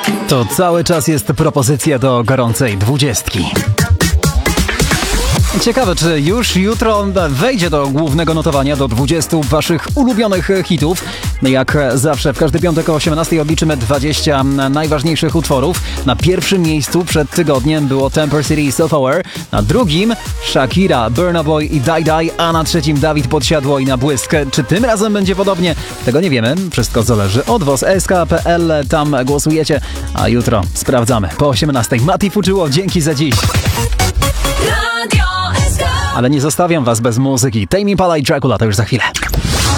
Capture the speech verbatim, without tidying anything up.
To cały czas jest propozycja do gorącej dwudziestki. Ciekawe, czy już jutro wejdzie do głównego notowania, do dwudziestu waszych ulubionych hitów. Jak zawsze w każdy piątek o osiemnastej odliczymy dwadzieścia najważniejszych utworów. Na pierwszym miejscu przed tygodniem było Temper City Self-Aware, na drugim Shakira, Burna Boy i Die Die, a na trzecim Dawid Podsiadło i Na Błysk. Czy tym razem będzie podobnie? Tego nie wiemy. Wszystko zależy od was. S K kropka P L, tam głosujecie, a jutro sprawdzamy po osiemnastej. Mati Fuczyło, dzięki za dziś. Ale nie zostawiam was bez muzyki. Tame Impala i Dracula to już za chwilę.